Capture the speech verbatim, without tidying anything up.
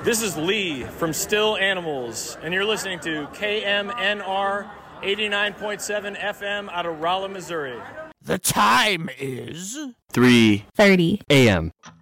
This is Lee from Still Animals, and you're listening to K M N R eighty-nine point seven F M out of Rolla, Missouri. The time is three thirty a.m.